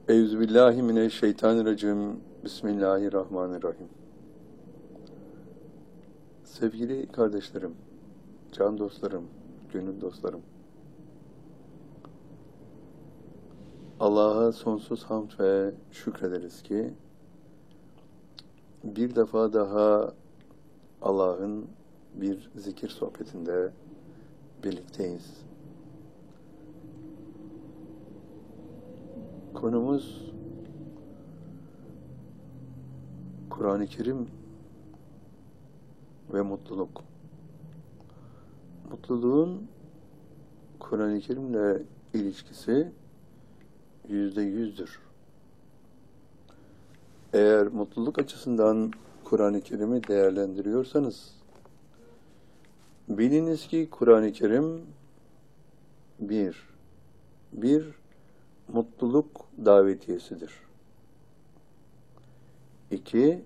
Euzubillahimineşşeytanirracim. Bismillahirrahmanirrahim. Sevgili kardeşlerim, can dostlarım, gönül dostlarım. Allah'a sonsuz hamd ve şükrederiz ki bir defa daha Allah'ın bir zikir sohbetinde birlikteyiz. Konumuz Kur'an-ı Kerim ve mutluluk. Mutluluğun Kur'an-ı Kerim'le ilişkisi %100'dür. Eğer mutluluk açısından Kur'an-ı Kerim'i değerlendiriyorsanız, biliniz ki Kur'an-ı Kerim bir mutluluk davetiyesidir. 2,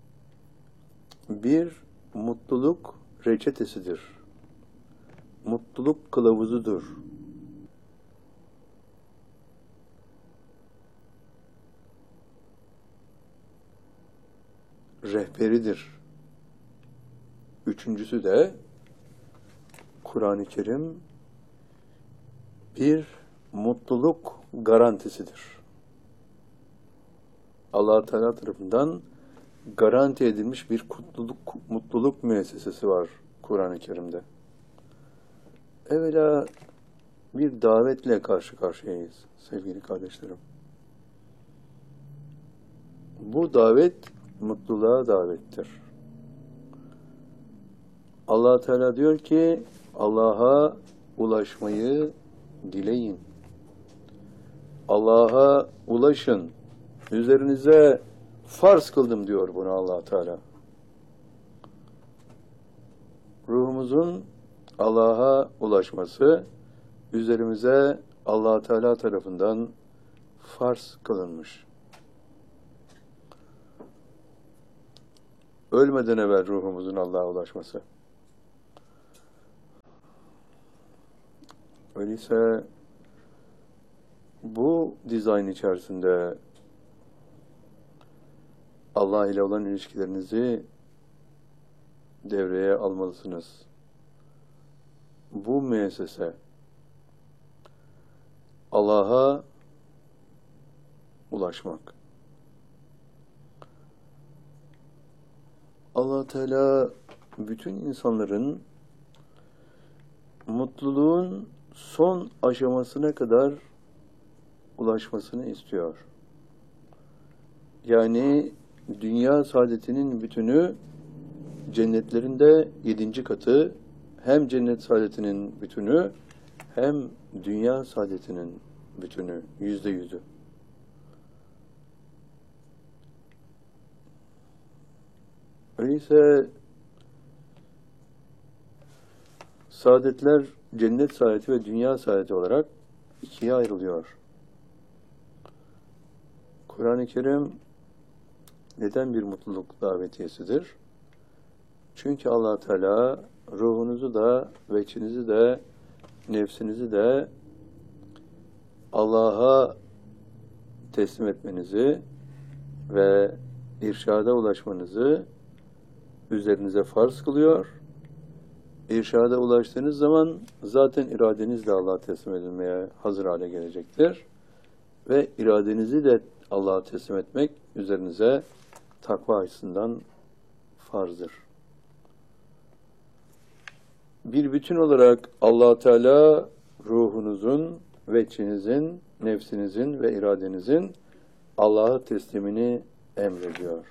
bir mutluluk reçetesidir. Mutluluk kılavuzudur. Rehberidir. Üçüncüsü de Kur'an-ı Kerim bir mutluluk garantisidir. Allah Teala tarafından garanti edilmiş bir mutluluk müessesesi var Kur'an-ı Kerim'de. Evvela bir davetle karşı karşıyayız sevgili kardeşlerim. Bu davet mutluluğa davettir. Allah Teala diyor ki Allah'a ulaşmayı dileyin. Allah'a ulaşın. Üzerinize farz kıldım diyor bunu Allah Teala. Ruhumuzun Allah'a ulaşması üzerimize Allah Teala tarafından farz kılınmış. Ölmeden evvel ruhumuzun Allah'a ulaşması. Öyleyse bu dizayn içerisinde Allah ile olan ilişkilerinizi devreye almalısınız. Bu müessese Allah'a ulaşmak. Allah Teala bütün insanların mutluluğun son aşamasına kadar ulaşmasını istiyor. Yani dünya saadetinin bütünü cennetlerinde 7. katı, hem cennet saadetinin bütünü hem dünya saadetinin bütünü, %100'ü. Öyleyse saadetler cennet saadeti ve dünya saadeti olarak ikiye ayrılıyor. Kur'an-ı Kerim neden bir mutluluk davetiyesidir? Çünkü Allah Teala ruhunuzu da, veçinizi de, nefsinizi de Allah'a teslim etmenizi ve irşada ulaşmanızı üzerinize farz kılıyor. İrşada ulaştığınız zaman zaten iradenizle Allah'a teslim edilmeye hazır hale gelecektir. Ve iradenizi de Allah'a teslim etmek üzerinize takva açısından farzdır. Bir bütün olarak Allah Teala ruhunuzun, veçinizin, nefsinizin ve iradenizin Allah'a teslimini emrediyor.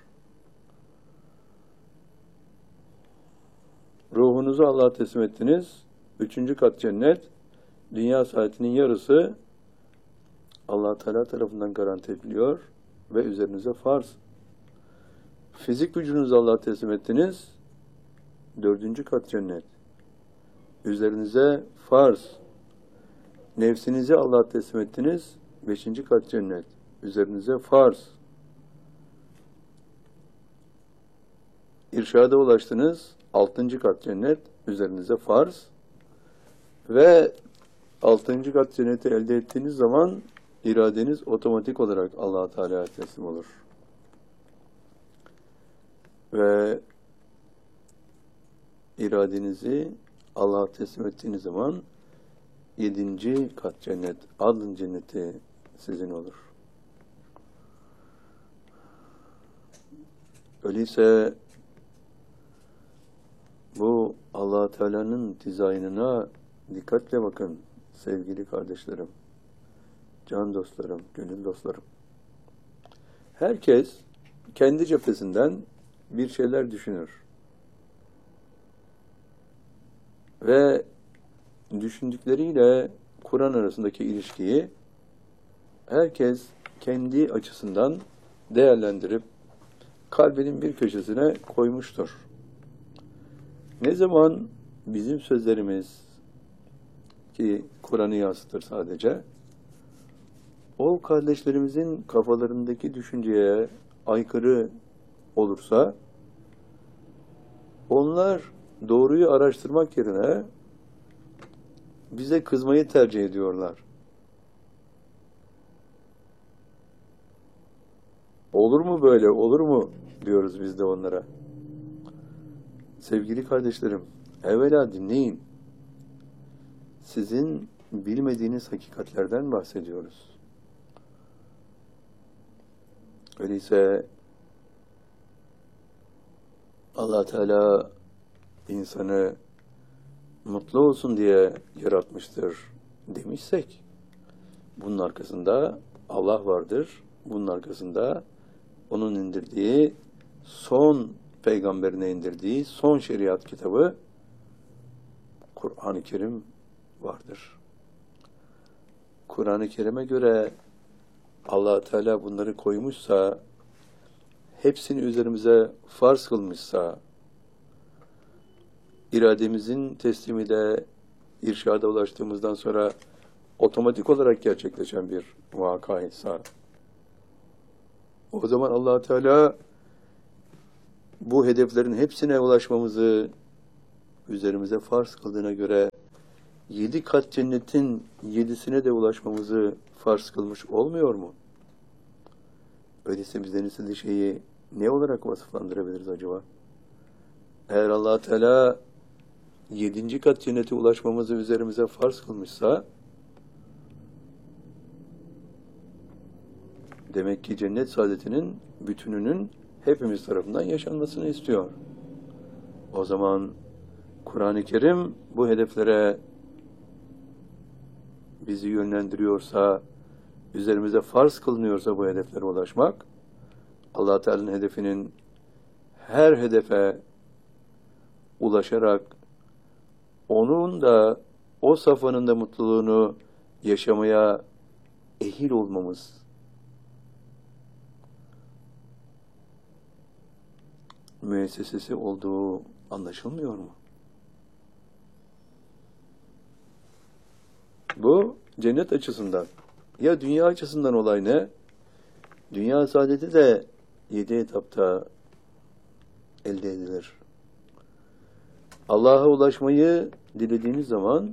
Ruhunuzu Allah'a teslim ettiniz. 3. kat cennet, dünya saadetinin yarısı Allah Teala tarafından garanti ediliyor ve üzerinize farz. Fizik vücudunuzu Allah'a teslim ettiniz. 4. kat cennet. Üzerinize farz. Nefsinizi Allah'a teslim ettiniz. 5. kat cennet. Üzerinize farz. İrşada ulaştınız. 6. kat cennet. Üzerinize farz. Ve 6. kat cenneti elde ettiğiniz zaman iradeniz otomatik olarak Allah-u Teala'ya teslim olur. Ve iradenizi Allah'a teslim ettiğiniz zaman 7. kat cennet, adın cenneti sizin olur. Öyleyse bu Allah Teala'nın dizaynına dikkatle bakın sevgili kardeşlerim, can dostlarım, gönül dostlarım. Herkes kendi cephesinden bir şeyler düşünür. Ve düşündükleriyle Kur'an arasındaki ilişkiyi herkes kendi açısından değerlendirip kalbinin bir köşesine koymuştur. Ne zaman bizim sözlerimiz ki Kur'an'ı yansıtır sadece, o kardeşlerimizin kafalarındaki düşünceye aykırı olursa, onlar doğruyu araştırmak yerine bize kızmayı tercih ediyorlar. Olur mu böyle, olur mu diyoruz biz de onlara. Sevgili kardeşlerim, evvela dinleyin. Sizin bilmediğiniz hakikatlerden bahsediyoruz. Öyleyse Allah Teala insanı mutlu olsun diye yaratmıştır demişsek, bunun arkasında Allah vardır. Bunun arkasında onun indirdiği, son peygamberine indirdiği son şeriat kitabı Kur'an-ı Kerim vardır. Kur'an-ı Kerim'e göre Allah Teala bunları koymuşsa, hepsini üzerimize farz kılmışsa, irademizin teslimiyle irşada ulaştığımızdan sonra otomatik olarak gerçekleşen bir vakaysa, o zaman Allah Teala bu hedeflerin hepsine ulaşmamızı üzerimize farz kıldığına göre 7 kat cennetin 7'sine de ulaşmamızı farz kılmış olmuyor mu? Öyleyse bizden istediği şeyi ne olarak vasıflandırabiliriz acaba? Eğer Allah Teala 7. kat cennete ulaşmamızı üzerimize farz kılmışsa, demek ki cennet saadetinin bütününün hepimiz tarafından yaşanmasını istiyor. O zaman Kur'an-ı Kerim bu hedeflere bizi yönlendiriyorsa, üzerimize farz kılınıyorsa bu hedeflere ulaşmak, Allah Teala'nın hedefinin her hedefe ulaşarak onun da o safhanın da mutluluğunu yaşamaya ehil olmamız müessesesi olduğu anlaşılmıyor mu? Bu cennet açısından. Ya dünya açısından olay ne? Dünya saadeti de 7 etapta elde edilir. Allah'a ulaşmayı dilediğiniz zaman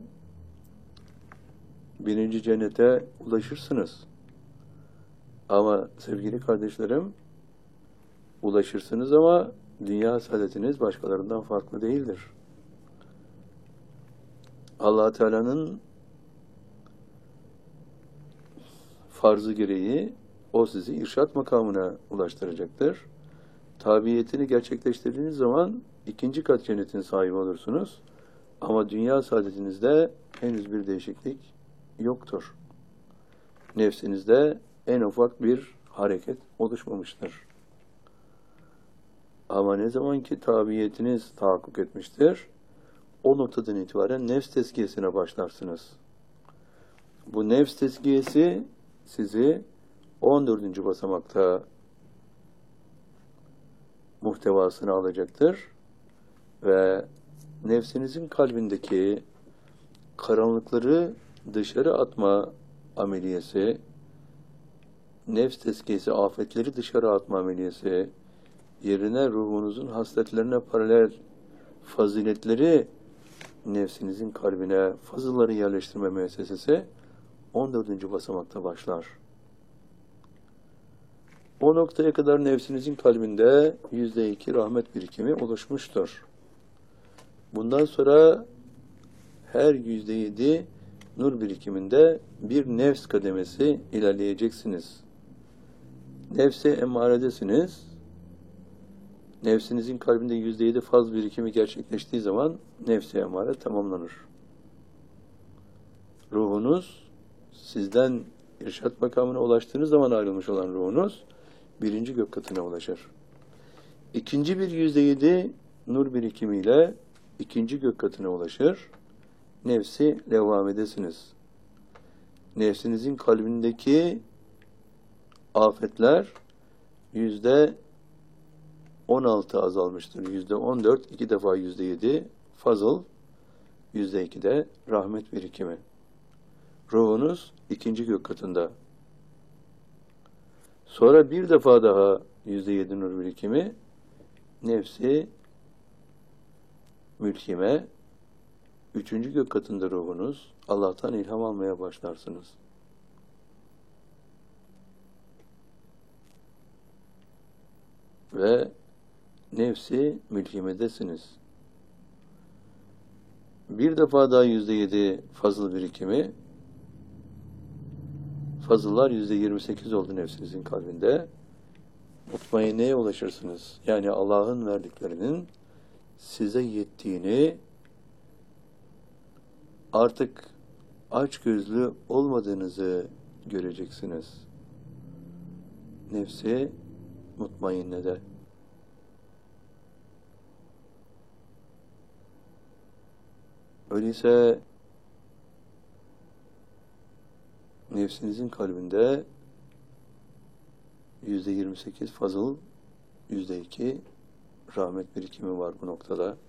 1. cennete ulaşırsınız. Ama sevgili kardeşlerim, ulaşırsınız ama dünya saadetiniz başkalarından farklı değildir. Allah Teala'nın farzı gereği o sizi irşat makamına ulaştıracaktır. Tabiyetini gerçekleştirdiğiniz zaman 2. kat cennetin sahibi olursunuz. Ama dünya saadetinizde henüz bir değişiklik yoktur. Nefsinizde en ufak bir hareket oluşmamıştır. Ama ne zaman ki tabiyetiniz tahakkuk etmiştir, o noktadan itibaren nefs tezkiyesine başlarsınız. Bu nefs tezkiyesi sizi 14. basamakta muhtevasını alacaktır ve nefsinizin kalbindeki karanlıkları dışarı atma ameliyesi, nefs tezkiyesi, afetleri dışarı atma ameliyesi, yerine ruhunuzun hasletlerine paralel faziletleri nefsinizin kalbine, fazılları yerleştirme müessesesi 14. basamakta başlar. O noktaya kadar nefsinizin kalbinde %2 rahmet birikimi oluşmuştur. Bundan sonra her %7 nur birikiminde bir nefs kademesi ilerleyeceksiniz. Nefse emmaredesiniz. Nefsinizin kalbinde %7 faz birikimi gerçekleştiği zaman nefse emmare tamamlanır. Ruhunuz sizden irşat makamına ulaştığınız zaman ayrılmış olan ruhunuz birinci gök katına ulaşır. İkinci bir %7 nur birikimiyle ikinci gök katına ulaşır. Nefsi levvamedesiniz. Nefsinizin kalbindeki afetler %16 azalmıştır. %14, iki defa %7 fazıl, %2 de rahmet birikimi. Ruhunuz ikinci gök katında. Sonra bir defa daha %7 nur birikimi, nefsi mülkime, üçüncü gök katında ruhunuz, Allah'tan ilham almaya başlarsınız. Ve nefsi mülkimedesiniz. Bir defa daha %7 fazıl birikimi, fazıllar %28 oldu nefsinizin kalbinde. Mutmainneye ulaşırsınız. Yani Allah'ın verdiklerinin size yettiğini, artık açgözlü olmadığınızı göreceksiniz. Nefsi mutmainnede. Öyleyse nefsinizin kalbinde %28 fazıl, %2 rahmet birikimi var bu noktada.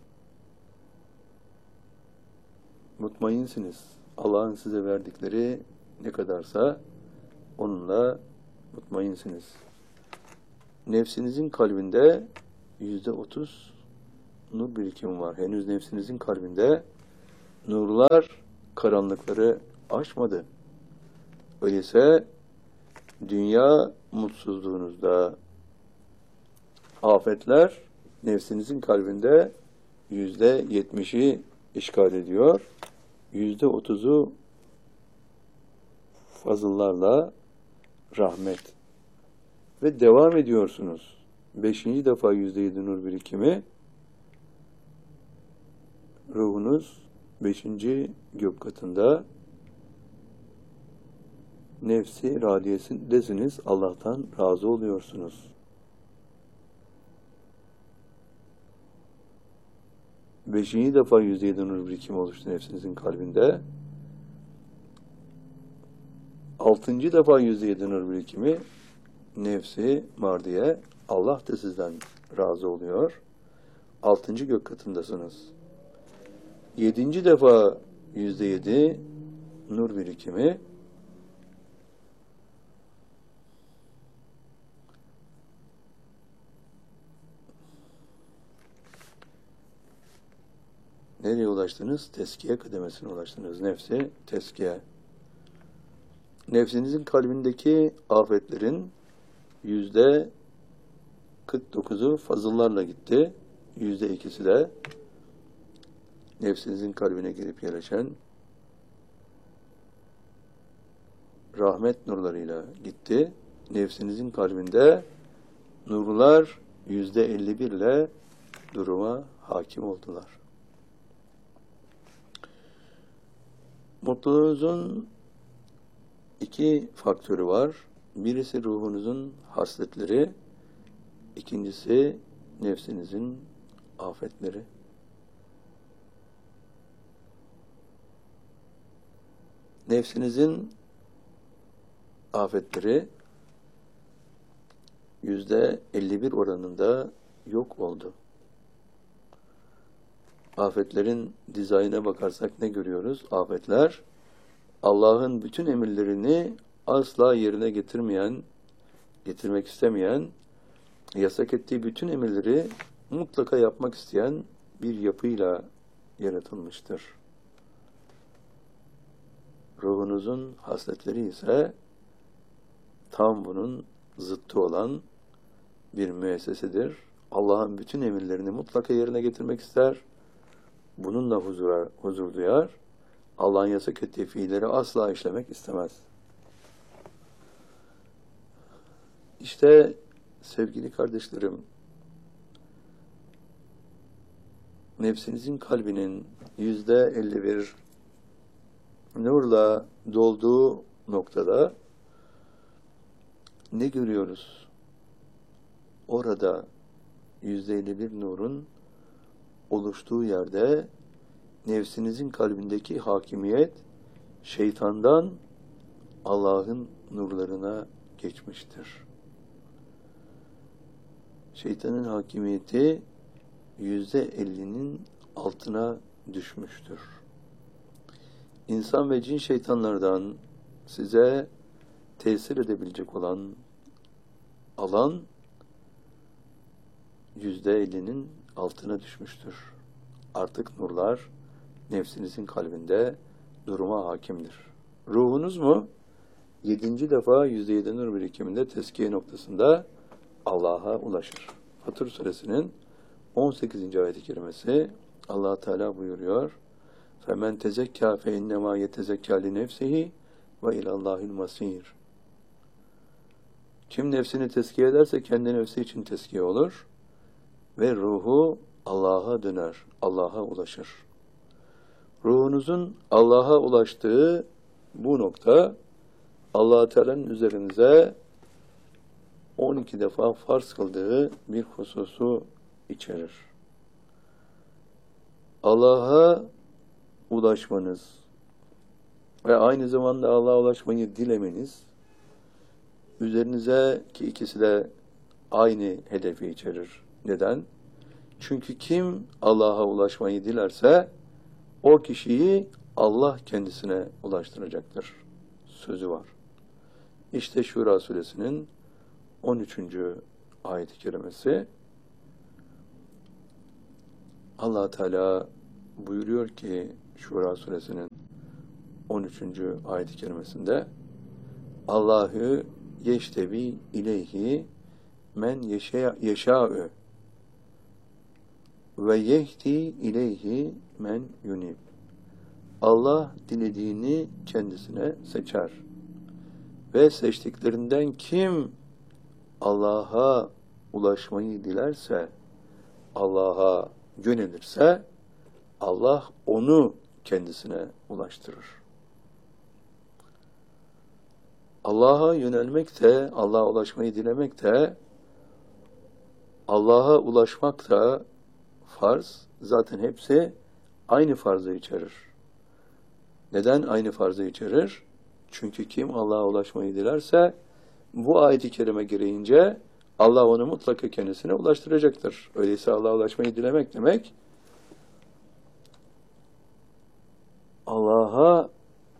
Mutmainsiniz. Allah'ın size verdikleri ne kadarsa onunla mutmainsiniz. Nefsinizin kalbinde %30 nur birikimi var. Henüz nefsinizin kalbinde nurlar karanlıkları aşmadı. Öyleyse dünya mutsuzluğunuzda afetler nefsinizin kalbinde %70'i işgal ediyor. %30'u fazıllarla rahmet. Ve devam ediyorsunuz. 5. defa %7 nur birikimi, ruhunuz 5. gök katında, nefsi radiyesindesiniz, Allah'tan razı oluyorsunuz. 5. defa %7 nur birikimi oluştu nefsinizin kalbinde. 6. defa %7 nur birikimi, nefsi mardiye, Allah da sizden razı oluyor. 6. gök katındasınız. 7. defa %7 nur birikimi, nereye ulaştınız? Teskiye kademesine ulaştınız. Nefsi teskiye. Nefsinizin kalbindeki afetlerin %49'u fazıllarla gitti. %2'si de nefsinizin kalbine girip yerleşen rahmet nurlarıyla gitti. Nefsinizin kalbinde nurlar %51 ile duruma hakim oldular. Mutluluğunuzun iki faktörü var. Birisi ruhunuzun hasletleri, ikincisi nefsinizin afetleri. Nefsinizin afetleri %51 oranında yok oldu. Afetlerin dizaynına bakarsak ne görüyoruz? Afetler, Allah'ın bütün emirlerini asla yerine getirmek istemeyen, yasak ettiği bütün emirleri mutlaka yapmak isteyen bir yapıyla yaratılmıştır. Ruhunuzun hasletleri ise tam bunun zıttı olan bir müessesedir. Allah'ın bütün emirlerini mutlaka yerine getirmek ister. Bununla huzur duyar. Allah'ın yasak ettiği fiilleri asla işlemek istemez. İşte sevgili kardeşlerim, nefsinizin kalbinin %51 nurla dolduğu noktada ne görüyoruz? Orada %51 nurun oluştuğu yerde nefsinizin kalbindeki hakimiyet şeytandan Allah'ın nurlarına geçmiştir. Şeytanın hakimiyeti %50'nin altına düşmüştür. İnsan ve cin şeytanlardan size tesir edebilecek olan alan %50'nin altına düşmüştür. Artık nurlar nefsinizin kalbinde duruma hakimdir. Ruhunuz mu? 7. defa %7 nur birikiminde tezkiye noktasında Allah'a ulaşır. Fatır suresinin 18. ayet-i kerimesi Allah Teala buyuruyor. فَمَنْ تَزَكَّى فَاِنَّمَا يَتَزَكَّى لِنَفْسِهِ وَاِلَى اللّٰهِ الْمَصِيرِ. Kim nefsini tezkiye ederse kendi nefsi için tezkiye olur ve ruhu Allah'a döner, Allah'a ulaşır. Ruhunuzun Allah'a ulaştığı bu nokta Allah Teala'nın üzerinize 12 defa farz kıldığı bir hususu içerir. Allah'a ulaşmanız ve aynı zamanda Allah'a ulaşmayı dilemeniz üzerinize, ki ikisi de aynı hedefi içerir. Neden? Çünkü kim Allah'a ulaşmayı dilerse o kişiyi Allah kendisine ulaştıracaktır. Sözü var. İşte Şura suresinin 13. ayet-i kerimesi. Allah Teala buyuruyor ki Şura suresinin 13. ayet-i kerimesinde Allahu yeştebi ileyhi men yeşâ'ü ve yehdi ileyhi men yunib. Allah dilediğini kendisine seçer. Ve seçtiklerinden kim Allah'a ulaşmayı dilerse, Allah'a yönelirse, Allah onu kendisine ulaştırır. Allah'a yönelmek de, Allah'a ulaşmayı dilemek de, Allah'a ulaşmak da farz. Zaten hepsi aynı farzı içerir. Neden aynı farzı içerir? Çünkü kim Allah'a ulaşmayı dilerse, bu ayet-i kerime gereğince Allah onu mutlaka kendisine ulaştıracaktır. Öyleyse Allah'a ulaşmayı dilemek demek, Allah'a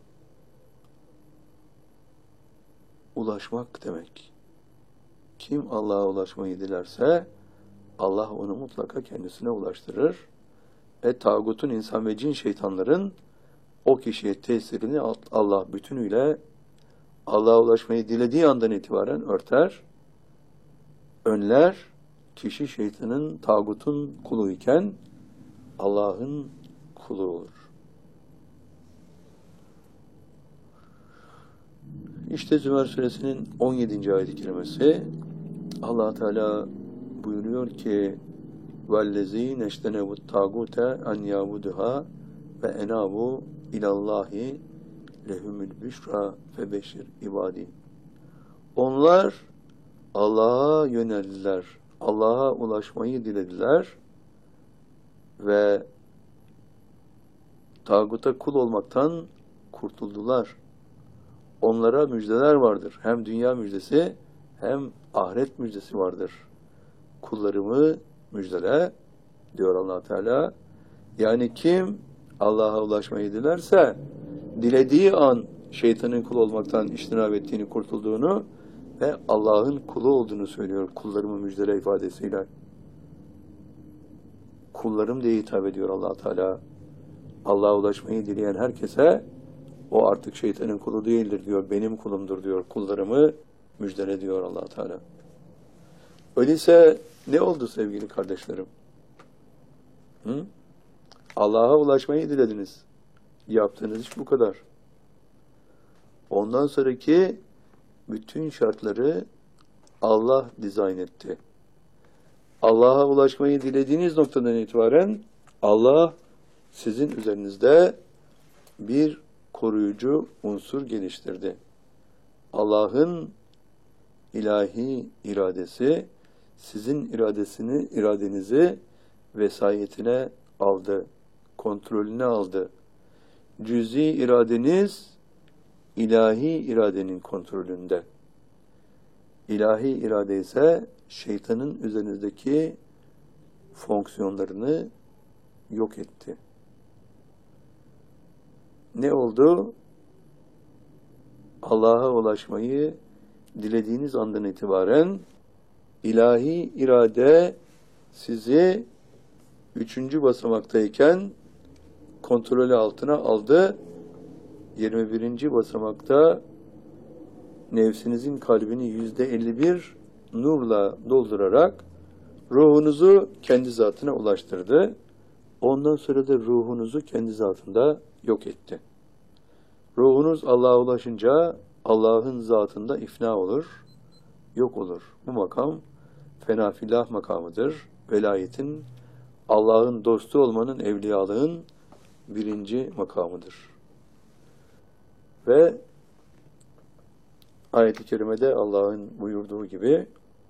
ulaşmak demek. Kim Allah'a ulaşmayı dilerse, Allah onu mutlaka kendisine ulaştırır. Tağutun, insan ve cin şeytanların o kişiye tesirini Allah bütünüyle Allah'a ulaşmayı dilediği andan itibaren örter, önler. Kişi şeytanın, tağutun kulu iken Allah'ın kulu olur. İşte Zümer suresinin 17. ayet-i kerimesi Allah Teala buyuruyor ki وَالَّذ۪ينَ اَشْتَنَبُ التَّاغُوتَ اَنْ يَعْبُدُهَا وَاَنَابُوا اِلَى اللّٰهِ لَهُمُ الْبِشْرَى فَبَشِّرْ ibadi. Onlar Allah'a yöneldiler, Allah'a ulaşmayı dilediler ve tağuta kul olmaktan kurtuldular. Onlara müjdeler vardır. Hem dünya müjdesi hem ahiret müjdesi vardır. Kullarımı müjdele diyor Allah Teala. Yani kim Allah'a ulaşmayı dilerse dilediği an şeytanın kul olmaktan iştinab ettiğini, kurtulduğunu ve Allah'ın kulu olduğunu söylüyor. Kullarımı müjdele ifadesiyle. Kullarım diye hitap ediyor Allah Teala. Allah'a ulaşmayı dileyen herkese O artık şeytanın kulu değildir diyor. Benim kulumdur diyor. Kullarımı müjdele diyor Allah Teala. Öyleyse ne oldu sevgili kardeşlerim? Hı? Allah'a ulaşmayı dilediniz. Yaptığınız iş bu kadar. Ondan sonraki bütün şartları Allah dizayn etti. Allah'a ulaşmayı dilediğiniz noktadan itibaren Allah sizin üzerinizde bir koruyucu unsur geliştirdi. Allah'ın ilahi iradesi sizin iradenizi vesayetine aldı, kontrolüne aldı. Cüz'i iradeniz ilahi iradenin kontrolünde. İlahi irade ise şeytanın üzerinizdeki fonksiyonlarını yok etti. Ne oldu? Allah'a ulaşmayı dilediğiniz andan itibaren ilahi irade sizi 3. basamaktayken kontrolü altına aldı. 21. basamakta nefsinizin kalbini %51 nurla doldurarak ruhunuzu kendi zatına ulaştırdı. Ondan sonra da ruhunuzu kendi zatında yok etti. Ruhunuz Allah'a ulaşınca Allah'ın zatında ifna olur, yok olur. Bu makam fenafillah makamıdır. Velayetin, Allah'ın dostu olmanın, evliyalığın birinci makamıdır. Ve ayet-i kerimede Allah'ın buyurduğu gibi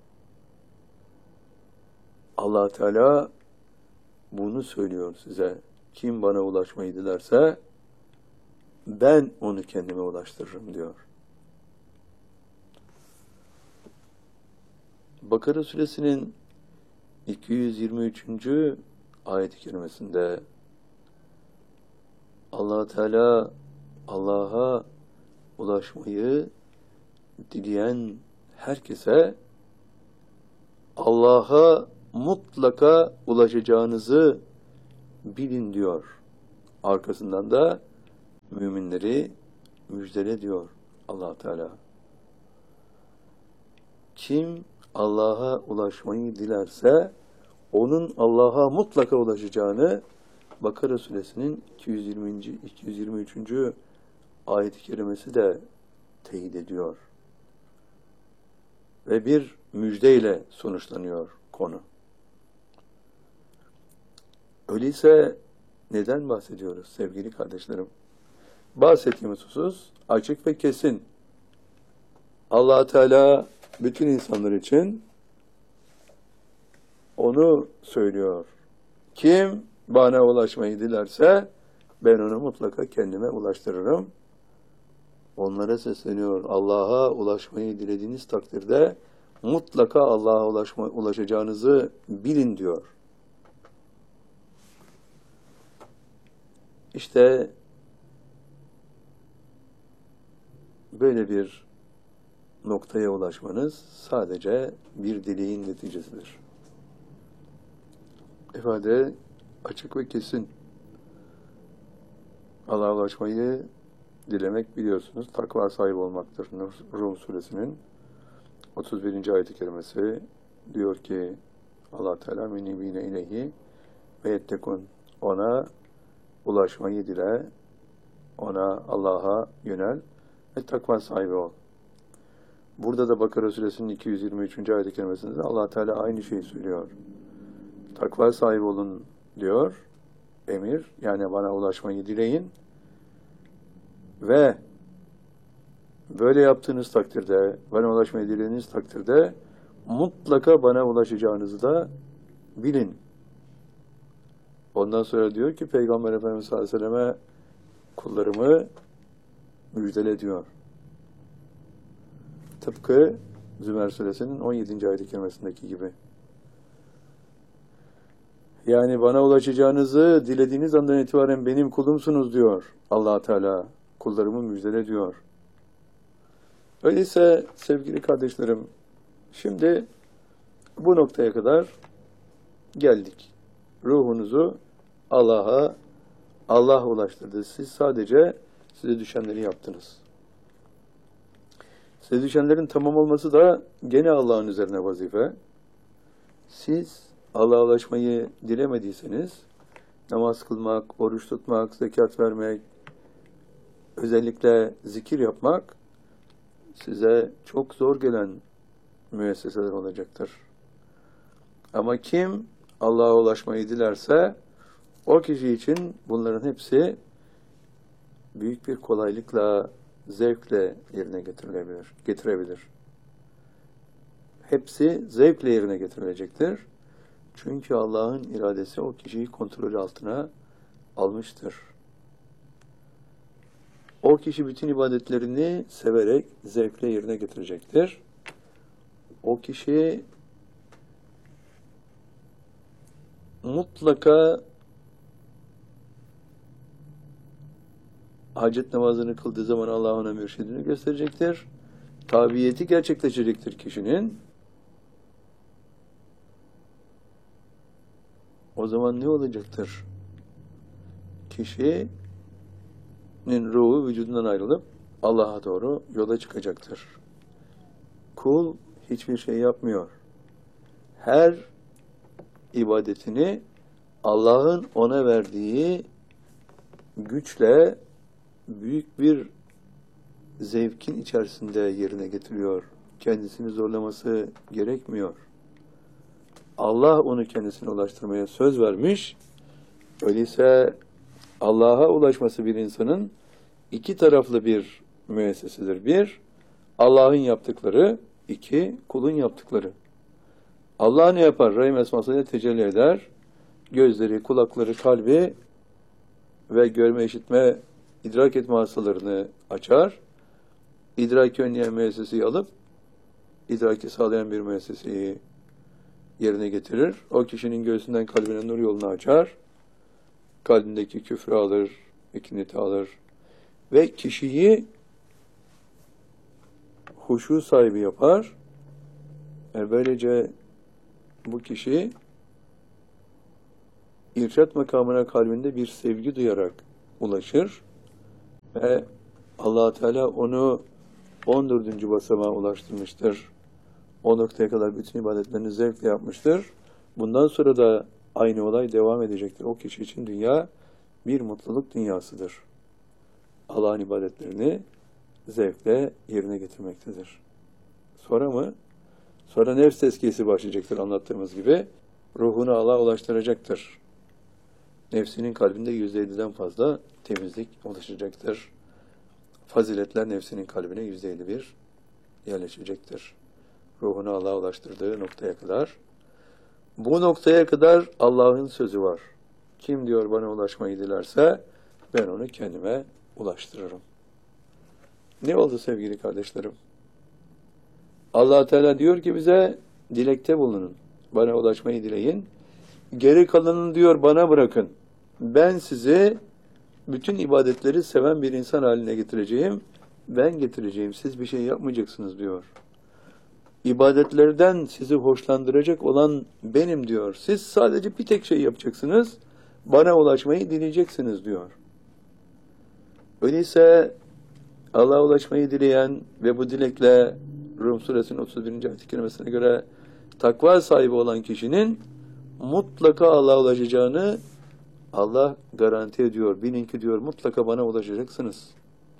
Allah Teala bunu söylüyor size. Kim bana ulaşmayı dilerse ben onu kendime ulaştırırım diyor. Bakara suresinin 223. ayet-i kerimesinde Allah Teala Allah'a ulaşmayı dileyen herkese Allah'a mutlaka ulaşacağınızı bilin diyor. Arkasından da müminleri müjdele diyor Allah Teala. Kim Allah'a ulaşmayı dilerse onun Allah'a mutlaka ulaşacağını Bakara suresinin 223. ayet-i kerimesi de teyit ediyor. Ve bir müjdeyle sonuçlanıyor konu. Öyleyse neden bahsediyoruz sevgili kardeşlerim? Bahsettiğimiz husus açık ve kesin. Allah Teala bütün insanlar için onu söylüyor. Kim bana ulaşmayı dilerse ben onu mutlaka kendime ulaştırırım. Onlara sesleniyor. Allah'a ulaşmayı dilediğiniz takdirde mutlaka Allah'a ulaşacağınızı bilin diyor. İşte böyle bir noktaya ulaşmanız sadece bir dileğin neticesidir. İfade açık ve kesin. Allah'a ulaşmayı dilemek biliyorsunuz takva sahibi olmaktır. Rum suresinin 31. ayet-i kerimesi diyor ki Allah Teala menibine ileyhi ve yettekun, ona ulaşmayı dile, ona Allah'a yönel ve takva sahibi ol. Burada da Bakara suresinin 223. ayet-i kerimesinde Allah Teala aynı şeyi söylüyor. Takva sahibi olun diyor, emir, yani bana ulaşmayı dileyin ve böyle yaptığınız takdirde, bana ulaşmayı dilediğiniz takdirde mutlaka bana ulaşacağınızı da bilin. Ondan sonra diyor ki Peygamber Efendimiz sallallahu aleyhi ve selleme kullarımı müjdele diyor. Tıpkı Zümer suresinin 17. ayet-i kerimesindeki gibi. Yani bana ulaşacağınızı dilediğiniz andan itibaren benim kulumsunuz diyor Allah Teala. Kullarımı müjdele diyor. Öyleyse sevgili kardeşlerim, şimdi bu noktaya kadar geldik. Ruhunuzu Allah ulaştırdı. Siz sadece Size düşenleri yaptınız. Size düşenlerin tamam olması da gene Allah'ın üzerine vazife. Siz Allah'a ulaşmayı dilemediyseniz, namaz kılmak, oruç tutmak, zekat vermek, özellikle zikir yapmak size çok zor gelen müesseseler olacaktır. Ama kim Allah'a ulaşmayı dilerse o kişi için bunların hepsi büyük bir kolaylıkla, zevkle yerine getirebilir. Hepsi zevkle yerine getirilecektir. Çünkü Allah'ın iradesi o kişiyi kontrol altına almıştır. O kişi bütün ibadetlerini severek, zevkle yerine getirecektir. O kişi mutlaka hacet namazını kıldığı zaman Allah ona mürşidini gösterecektir. Tabiyeti gerçekleşecektir kişinin. O zaman ne olacaktır? Kişinin ruhu vücudundan ayrılıp Allah'a doğru yola çıkacaktır. Kul hiçbir şey yapmıyor. Her ibadetini Allah'ın ona verdiği güçle büyük bir zevkin içerisinde yerine getiriyor. Kendisini zorlaması gerekmiyor. Allah onu kendisine ulaştırmaya söz vermiş. Öyleyse Allah'a ulaşması bir insanın iki taraflı bir müessesidir. Bir, Allah'ın yaptıkları. İki, kulun yaptıkları. Allah ne yapar? Rahim esmasıyla tecelli eder. Gözleri, kulakları, kalbi ve görme, işitme, idrak etme hastalarını açar. İdraki önleyen müesseseyi alıp idraki sağlayan bir müesseseyi yerine getirir. O kişinin göğsünden kalbine nur yolunu açar. Kalbindeki küfrü alır, ikineti alır. Ve kişiyi huşu sahibi yapar. Böylece bu kişi irşad makamına kalbinde bir sevgi duyarak ulaşır. Ve Allah Teala onu 14. basamağa ulaştırmıştır. O noktaya kadar bütün ibadetlerini zevkle yapmıştır. Bundan sonra da aynı olay devam edecektir. O kişi için dünya bir mutluluk dünyasıdır. Allah'ın ibadetlerini zevkle yerine getirmektedir. Sonra mı? Sonra nefs tezkiyesi başlayacaktır anlattığımız gibi. Ruhunu Allah'a ulaştıracaktır. Nefsinin kalbinde %7'den fazla temizlik oluşacaktır. Faziletler nefsinin kalbine %51 yerleşecektir. Ruhunu Allah'a ulaştırdığı noktaya kadar. Bu noktaya kadar Allah'ın sözü var. Kim diyor bana ulaşmayı dilerse ben onu kendime ulaştırırım. Ne oldu sevgili kardeşlerim? Allah Teala diyor ki bize dilekte bulunun. Bana ulaşmayı dileyin. Geri kalanını diyor bana bırakın. Ben sizi bütün ibadetleri seven bir insan haline getireceğim. Ben getireceğim. Siz bir şey yapmayacaksınız diyor. İbadetlerden sizi hoşlandıracak olan benim diyor. Siz sadece bir tek şey yapacaksınız. Bana ulaşmayı dileyeceksiniz diyor. Öyleyse Allah'a ulaşmayı dileyen ve bu dilekle Rum suresinin 31. ayet-i kerimesine göre takva sahibi olan kişinin mutlaka Allah'a ulaşacağını Allah garanti ediyor. Bilin ki diyor mutlaka bana ulaşacaksınız.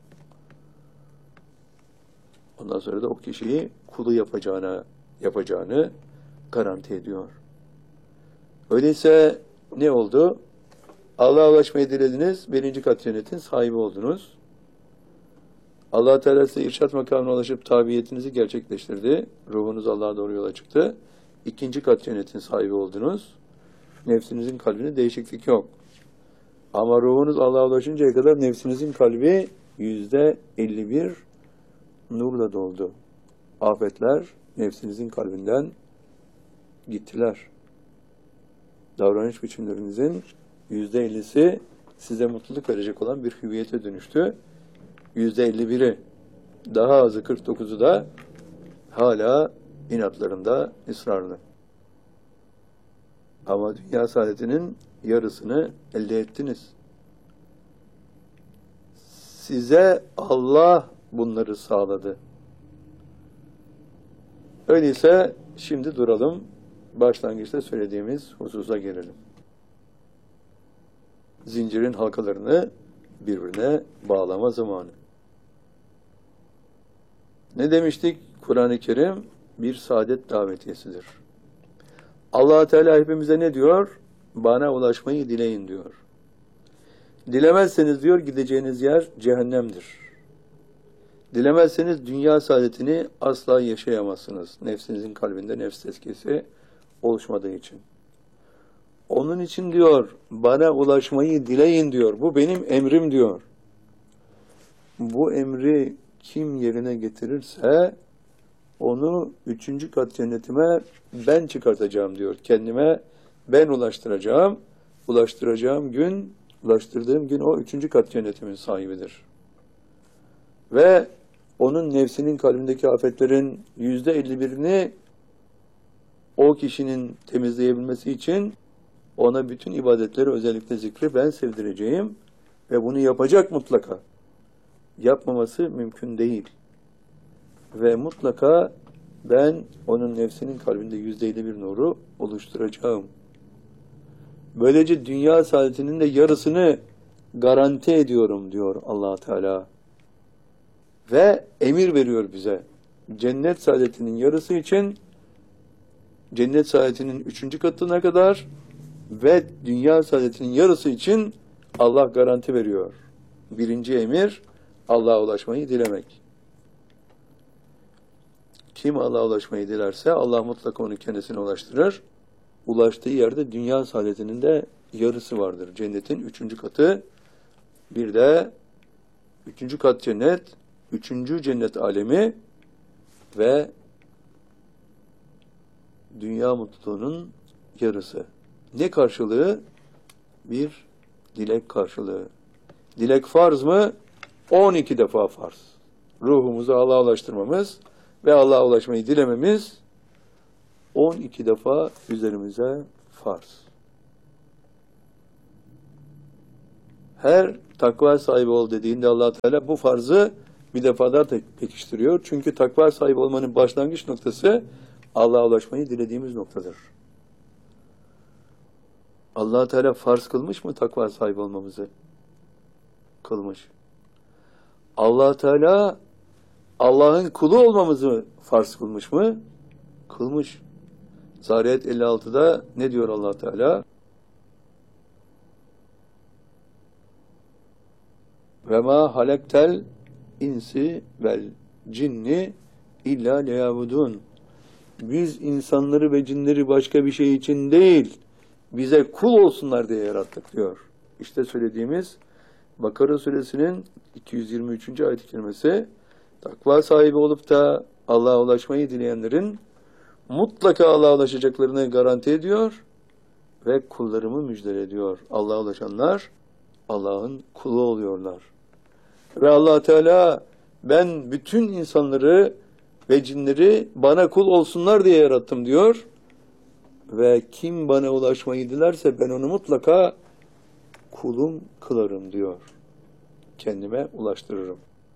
Ondan sonra da o kişiyi kulu yapacağını garanti ediyor. Öyleyse ne oldu? Allah'a ulaşmayı dilediniz. 1. kat cennetin sahibi oldunuz. Allah Teala size irşad makamına ulaşıp tabiyetinizi gerçekleştirdi. Ruhunuz Allah'a doğru yola çıktı. 2. kat cennetin sahibi oldunuz. Nefsinizin kalbinde değişiklik yok. Ama ruhunuz Allah'a ulaşıncaya kadar nefsinizin kalbi %51 nurla doldu. Afetler nefsinizin kalbinden gittiler. Davranış biçimlerinizin %50'si size mutluluk verecek olan bir hüviyete dönüştü. %51'i daha azı 49'u da hala inatlarında ısrarlı. Ama dünya saadetinin yarısını elde ettiniz. Size Allah bunları sağladı. Öyleyse şimdi duralım. Başlangıçta söylediğimiz hususa gelelim. Zincirin halkalarını birbirine bağlama zamanı. Ne demiştik? Kur'an-ı Kerim bir saadet davetiyesidir. Allah Teala hepimize ne diyor? Bana ulaşmayı dileyin diyor. Dilemezseniz diyor gideceğiniz yer cehennemdir. Dilemezseniz dünya saadetini asla yaşayamazsınız. Nefsinizin kalbinde nefs tezkiyesi oluşmadığı için. Onun için diyor bana ulaşmayı dileyin diyor. Bu benim emrim diyor. Bu emri kim yerine getirirse onu 3. kat cennetime ben çıkartacağım diyor. Kendime ben ulaştıracağım. Ulaştırdığım gün o 3. kat cennetimin sahibidir. Ve onun nefsinin kalbindeki afetlerin %51'ini o kişinin temizleyebilmesi için ona bütün ibadetleri, özellikle zikri ben sevdireceğim ve bunu yapacak mutlaka. Yapmaması mümkün değil. Ve mutlaka ben onun nefsinin kalbinde %51 nuru oluşturacağım. Böylece dünya saadetinin de yarısını garanti ediyorum diyor Allah Teala. Ve emir veriyor bize. Cennet saadetinin yarısı için cennet saadetinin 3. katına kadar ve dünya saadetinin yarısı için Allah garanti veriyor. Birinci emir Allah'a ulaşmayı dilemek. Kim Allah'a ulaşmayı dilerse Allah mutlaka onu kendisine ulaştırır. Ulaştığı yerde dünya saadetinin de yarısı vardır. Cennetin 3. katı, bir de 3. kat cennet, 3. cennet alemi ve dünya mutluluğunun yarısı. Ne karşılığı? Bir dilek karşılığı. Dilek farz mı? 12 defa farz. Ruhumuzu Allah'a ulaştırmamız ve Allah'a ulaşmayı dilememiz 12 defa üzerimize farz. Her takva sahibi ol dediğinde Allah Teala bu farzı bir defa daha pekiştiriyor. Çünkü takva sahibi olmanın başlangıç noktası Allah'a ulaşmayı dilediğimiz noktadır. Allah Teala farz kılmış mı takva sahibi olmamızı? Kılmış. Allah Teala Allah'ın kulu olmamızı farz kılmış mı? Kılmış. Zariyat 56'da ne diyor Allah Teala? Ve ma halektel insi vel cinni illa liyabudun. Biz insanları ve cinleri başka bir şey için değil, bize kul olsunlar diye yarattık diyor. İşte söylediğimiz Bakara suresinin 223. ayet-i kerimesi, takva sahibi olup da Allah'a ulaşmayı dileyenlerin mutlaka Allah'a ulaşacaklarını garanti ediyor ve kullarımı müjdele ediyor. Allah'a ulaşanlar Allah'ın kulu oluyorlar. Ve Allah Teala ben bütün insanları ve cinleri bana kul olsunlar diye yarattım diyor. Ve kim bana ulaşmayı dilerse ben onu mutlaka kulum kılarım diyor. Kendime ulaştırırım.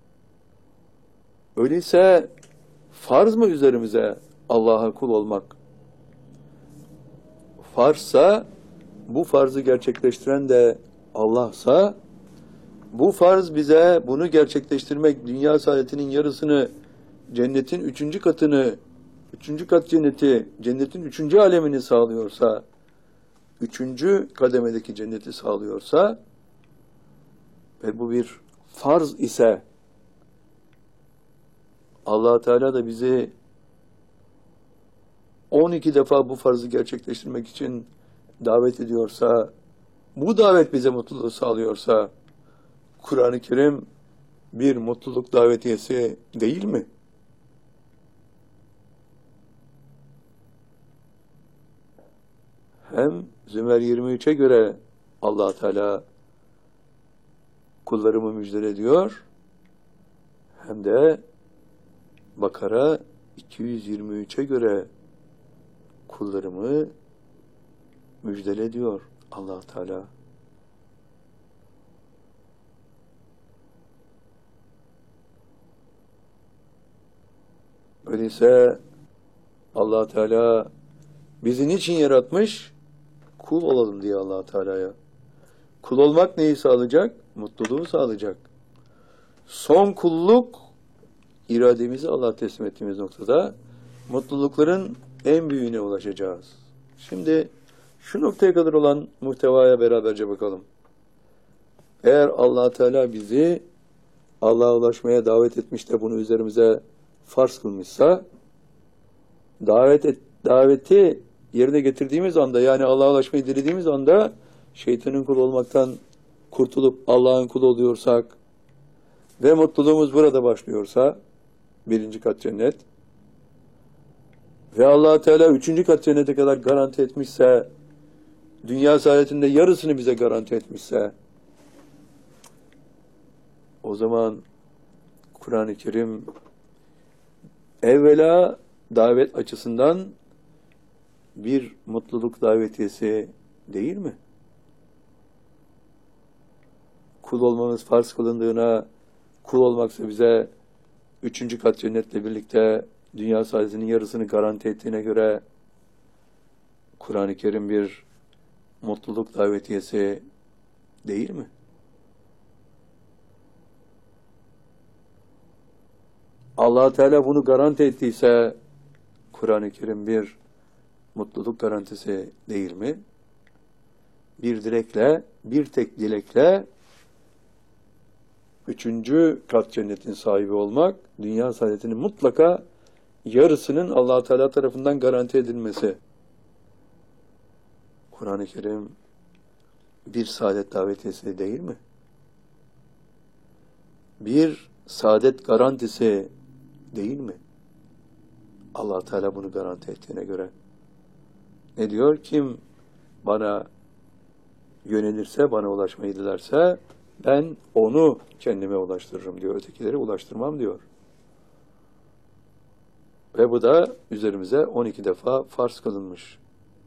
Öyleyse farz mı üzerimize Allah'a kul olmak? Farzsa, bu farzı gerçekleştiren de Allah'sa, bu farz bize bunu gerçekleştirmek, dünya saadetinin yarısını, cennetin 3. katını, 3. kat cenneti, cennetin 3. alemini sağlıyorsa, 3. kademedeki cenneti sağlıyorsa ve bu bir farz ise Allah Teala da bizi 12 defa bu farzı gerçekleştirmek için davet ediyorsa, bu davet bize mutluluğu sağlıyorsa, Kur'an-ı Kerim bir mutluluk davetiyesi değil mi? Hem Zümer 23'e göre Allah Teala kullarımı müjdele ediyor, hem de Bakara 223'e göre kullarımı müjdele ediyor Allah Teala. Öyleyse Allah Teala bizi niçin yaratmış? Kul olalım diye Allah Teala'ya. Kul olmak neyi sağlayacak? Mutluluğu sağlayacak. Son kulluk irademizi Allah'a teslim ettiğimiz noktada mutlulukların en büyüğüne ulaşacağız. Şimdi şu noktaya kadar olan muhtevaya beraberce bakalım. Eğer Allah Teala bizi Allah'a ulaşmaya davet etmiş de bunu üzerimize farz kılmışsa, daveti yerine getirdiğimiz anda, yani Allah'a ulaşmayı dilediğimiz anda şeytanın kulu olmaktan kurtulup Allah'ın kulu oluyorsak ve mutluluğumuz burada başlıyorsa, 1. kat cennet, ve Allah Teala 3. kat cennete kadar garanti etmişse, dünya saadetinde yarısını bize garanti etmişse, o zaman Kur'an-ı Kerim evvela davet açısından bir mutluluk davetiyesi değil mi? Kul olmamız farz kılındığına, kul olmaksa bize 3. kat cennetle birlikte dünya saadetinin yarısını garanti ettiğine göre Kur'an-ı Kerim bir mutluluk davetiyesi değil mi? Allah Teala bunu garanti ettiyse Kur'an-ı Kerim bir mutluluk garantisi değil mi? Bir dilekle, bir tek dilekle 3. kat cennetin sahibi olmak, dünya saadetinin mutlaka yarısının Allah Teala tarafından garanti edilmesi. Kur'an-ı Kerim bir saadet davetiyesi değil mi? Bir saadet garantisi değil mi? Allah Teala bunu garanti ettiğine göre. Ne diyor? Kim bana yönelirse, bana ulaşmayı dilerse ben onu kendime ulaştırırım diyor. Ötekileri ulaştırmam diyor. Ve bu da üzerimize 12 defa farz kılınmış.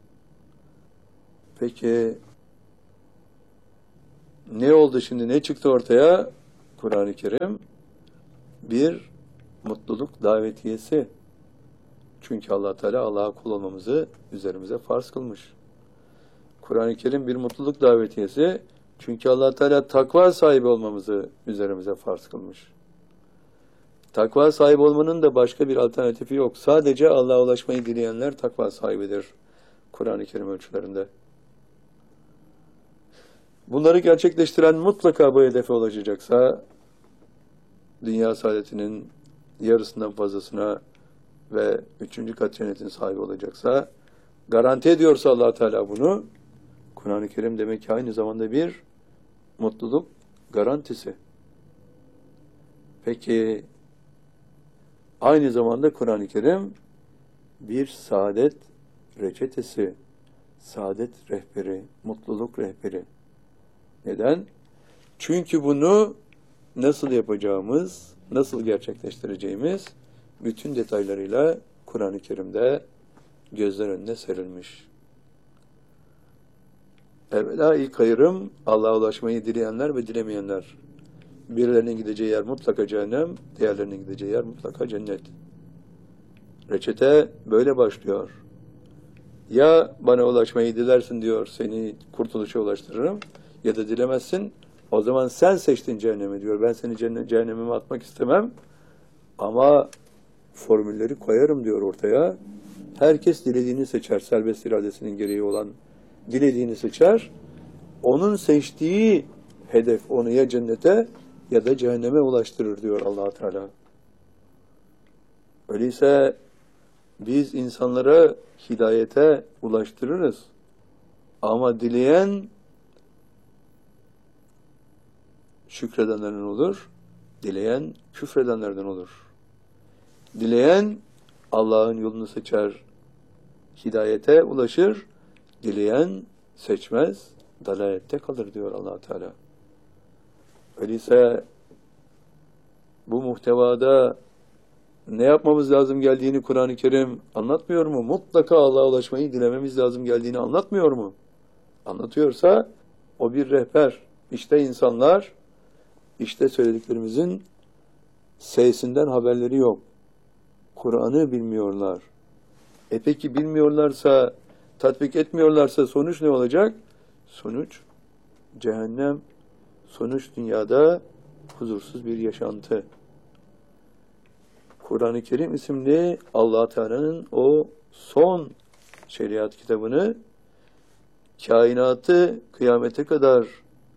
Peki ne oldu şimdi? Ne çıktı ortaya? Kur'an-ı Kerim bir mutluluk davetiyesi. Çünkü Allah Teala Allah'a kul olmamızı üzerimize farz kılmış. Kur'an-ı Kerim bir mutluluk davetiyesi. Çünkü Allah Teala takva sahibi olmamızı üzerimize farz kılmış. Takva sahibi olmanın da başka bir alternatifi yok. Sadece Allah'a ulaşmayı dileyenler takva sahibidir. Kur'an-ı Kerim ölçülerinde. Bunları gerçekleştiren mutlaka bu hedefe ulaşacaksa, dünya saadetinin yarısından fazlasına ve 3. kat cennetin sahibi olacaksa, garanti ediyorsa Allah Teala bunu, Kur'an-ı Kerim demek ki aynı zamanda bir mutluluk garantisi. Peki, aynı zamanda Kur'an-ı Kerim bir saadet reçetesi, saadet rehberi, mutluluk rehberi. Neden? Çünkü bunu nasıl yapacağımız, nasıl gerçekleştireceğimiz bütün detaylarıyla Kur'an-ı Kerim'de gözler önüne serilmiş. Evvela ilk ayrım Allah'a ulaşmayı dileyenler ve dilemeyenler. Birilerinin gideceği yer mutlaka cehennem, diğerlerinin gideceği yer mutlaka cennet. Reçete böyle başlıyor. Ya bana ulaşmayı dilersin diyor, seni kurtuluşa ulaştırırım, ya da dilemezsin, o zaman sen seçtin cehennemi diyor. Ben seni cehenneme atmak istemem ama formülleri koyarım diyor ortaya. Herkes dilediğini seçer, serbest iradesinin gereği olan dilediğini seçer. Onun seçtiği hedef onu ya cennete ya da cehenneme ulaştırır diyor Allah Teala. Öyleyse biz insanlara hidayete ulaştırırız. Ama dileyen şükredenlerden olur, dileyen küfredenlerden olur. Dileyen Allah'ın yolunu seçer, hidayete ulaşır, dileyen seçmez, dalalette kalır diyor Allah Teala. Öyleyse bu muhtevada ne yapmamız lazım geldiğini Kur'an-ı Kerim anlatmıyor mu? Mutlaka Allah'a ulaşmayı dilememiz lazım geldiğini anlatmıyor mu? Anlatıyorsa o bir rehber. İşte insanlar, işte söylediklerimizin sesinden haberleri yok. Kur'an'ı bilmiyorlar. Peki bilmiyorlarsa, tatbik etmiyorlarsa sonuç ne olacak? Sonuç cehennem, sonuç dünyada huzursuz bir yaşantı. Kur'an-ı Kerim isimli Allah Teala'nın o son şeriat kitabını kainatı kıyamete kadar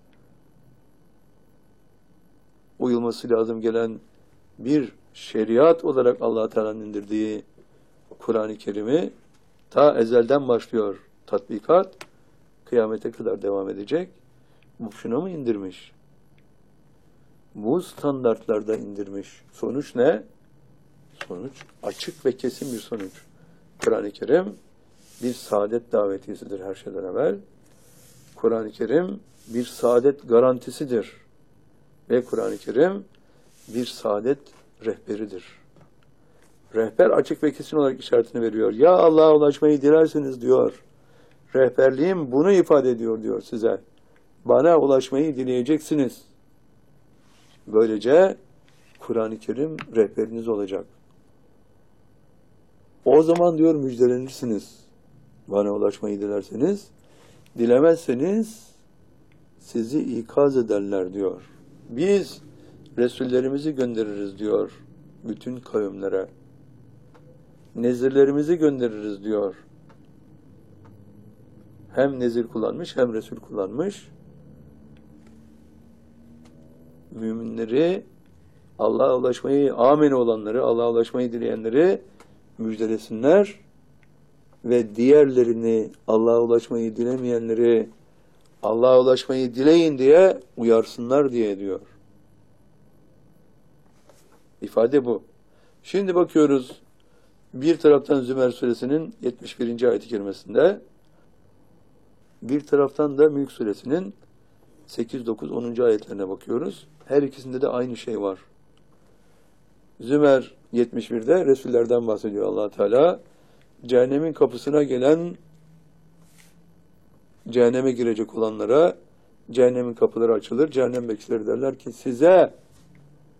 uyulması lazım gelen bir şeriat olarak Allah Teala'nın indirdiği Kur'an-ı Kerim'i ta ezelden başlıyor tatbikat, kıyamete kadar devam edecek. Bu şuna mı indirmiş? Bu standartlarda indirmiş. Sonuç ne? Sonuç açık ve kesin bir sonuç. Kur'an-ı Kerim bir saadet davetiyesidir her şeyden evvel. Kur'an-ı Kerim bir saadet garantisidir. Ve Kur'an-ı Kerim bir saadet rehberidir. Rehber açık ve kesin olarak işaretini veriyor. Ya Allah'a ulaşmayı dilerseniz diyor. Rehberliğim bunu ifade ediyor diyor size. Bana ulaşmayı dileyeceksiniz. Böylece Kur'an-ı Kerim rehberiniz olacak. O zaman diyor müjdelenirsiniz. Bana ulaşmayı dilerseniz. Dilemezseniz sizi ikaz ederler diyor. Biz Resullerimizi göndeririz diyor bütün kavimlere. Nezirlerimizi göndeririz diyor. Hem nezir kullanmış hem Resul kullanmış. Müminleri, Allah'a ulaşmayı, amin olanları, Allah'a ulaşmayı dileyenleri müjdelesinler ve diğerlerini, Allah'a ulaşmayı dilemeyenleri Allah'a ulaşmayı dileyin diye uyarsınlar diye diyor. İfade bu. Şimdi bakıyoruz bir taraftan Zümer suresinin 71. ayet-i kerimesinde, bir taraftan da Mülk suresinin 8, 9, 10. ayetlerine bakıyoruz. Her ikisinde de aynı şey var. Zümer 71'de Resullerden bahsediyor Allah Teala. Cehennemin kapısına gelen, cehenneme girecek olanlara cehennemin kapıları açılır. Cehennem bekçileri derler ki size